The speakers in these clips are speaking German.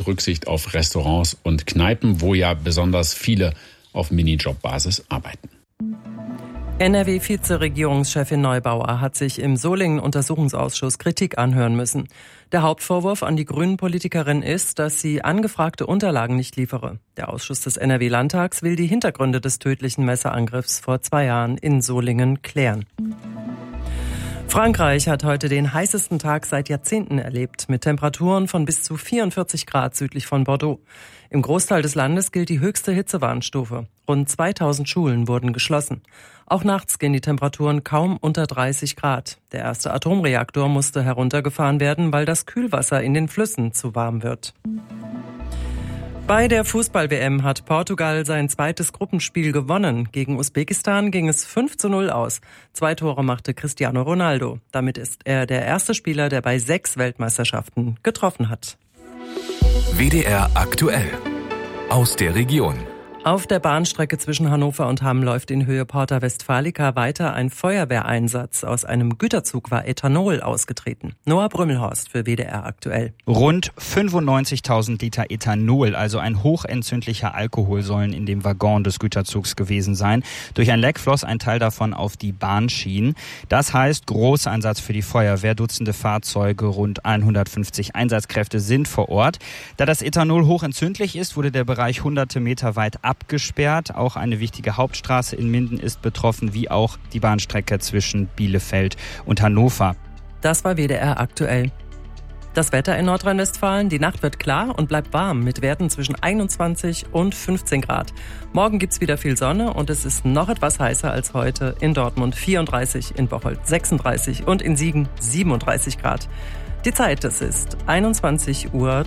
Rücksicht auf Restaurants und Kneipen, wo ja besonders viele auf Minijob-Basis arbeiten. NRW-Vizeregierungschefin Neubauer hat sich im Solingen-Untersuchungsausschuss Kritik anhören müssen. Der Hauptvorwurf an die Grünen-Politikerin ist, dass sie angefragte Unterlagen nicht liefere. Der Ausschuss des NRW-Landtags will die Hintergründe des tödlichen Messerangriffs vor 2 Jahren in Solingen klären. Frankreich hat heute den heißesten Tag seit Jahrzehnten erlebt, mit Temperaturen von bis zu 44 Grad südlich von Bordeaux. Im Großteil des Landes gilt die höchste Hitzewarnstufe. Rund 2000 Schulen wurden geschlossen. Auch nachts gehen die Temperaturen kaum unter 30 Grad. Der erste Atomreaktor musste heruntergefahren werden, weil das Kühlwasser in den Flüssen zu warm wird. Bei der Fußball-WM hat Portugal sein zweites Gruppenspiel gewonnen. Gegen Usbekistan ging es 5:0 aus. 2 Tore machte Cristiano Ronaldo. Damit ist er der erste Spieler, der bei 6 Weltmeisterschaften getroffen hat. WDR aktuell. Aus der Region. Auf der Bahnstrecke zwischen Hannover und Hamm läuft in Höhe Porta Westfalica weiter ein Feuerwehreinsatz. Aus einem Güterzug war Ethanol ausgetreten. Noah Brümmelhorst für WDR aktuell. Rund 95.000 Liter Ethanol, also ein hochentzündlicher Alkohol, sollen in dem Waggon des Güterzugs gewesen sein. Durch ein Leck floss ein Teil davon auf die Bahnschienen. Das heißt, Großeinsatz für die Feuerwehr. Dutzende Fahrzeuge, rund 150 Einsatzkräfte sind vor Ort. Da das Ethanol hochentzündlich ist, wurde der Bereich hunderte Meter weit abgesperrt. Auch eine wichtige Hauptstraße in Minden ist betroffen, wie auch die Bahnstrecke zwischen Bielefeld und Hannover. Das war WDR aktuell. Das Wetter in Nordrhein-Westfalen, die Nacht wird klar und bleibt warm mit Werten zwischen 21 und 15 Grad. Morgen gibt's wieder viel Sonne und es ist noch etwas heißer als heute. In Dortmund 34, in Bocholt 36 und in Siegen 37 Grad. Die Zeit, das ist 21:03 Uhr.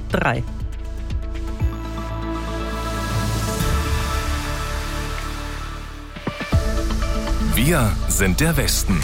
Wir sind der Westen.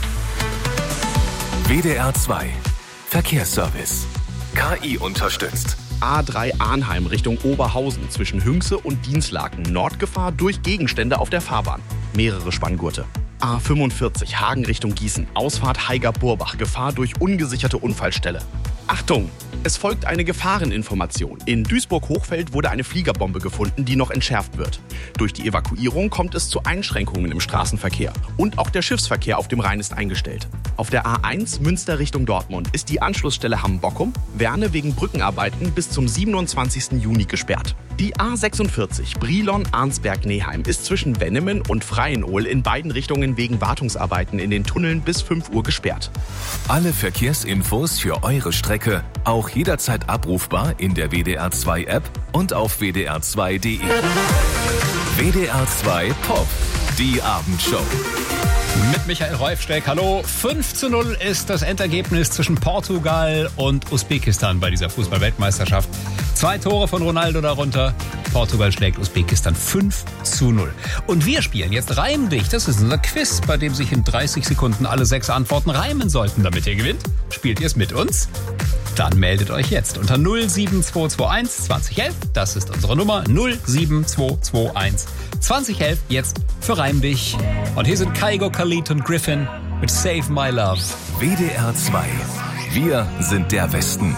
WDR 2 Verkehrsservice. KI unterstützt. A3 Arnheim Richtung Oberhausen zwischen Hünxe und Dienstlaken. Nordgefahr durch Gegenstände auf der Fahrbahn. Mehrere Spanngurte. A45 Hagen Richtung Gießen. Ausfahrt Haiger-Burbach. Gefahr durch ungesicherte Unfallstelle. Achtung! Es folgt eine Gefahreninformation. In Duisburg-Hochfeld wurde eine Fliegerbombe gefunden, die noch entschärft wird. Durch die Evakuierung kommt es zu Einschränkungen im Straßenverkehr. Und auch der Schiffsverkehr auf dem Rhein ist eingestellt. Auf der A1 Münster Richtung Dortmund ist die Anschlussstelle Hamm-Bockum, Werne wegen Brückenarbeiten bis zum 27. Juni gesperrt. Die A46 Brilon-Arnsberg-Neheim ist zwischen Wennemen und Freienohl in beiden Richtungen wegen Wartungsarbeiten in den Tunneln bis 5 Uhr gesperrt. Alle Verkehrsinfos für eure Strecke auch jederzeit abrufbar in der WDR 2 App und auf wdr2.de. WDR 2 Pop, die Abendshow. Mit Michael Reufsteck. Hallo. 5:0 ist das Endergebnis zwischen Portugal und Usbekistan bei dieser Fußball-Weltmeisterschaft. 2 Tore von Ronaldo darunter. Portugal schlägt Usbekistan 5:0. Und wir spielen jetzt Reim dich. Das ist unser Quiz, bei dem sich in 30 Sekunden alle 6 Antworten reimen sollten. Damit ihr gewinnt, spielt ihr es mit uns? Dann meldet euch jetzt unter 07221 2011. Das ist unsere Nummer 07221 2011. Jetzt für Reim dich. Und hier sind Kygo, Khalid und Griffin mit Save My Love. WDR 2. Wir sind der Westen.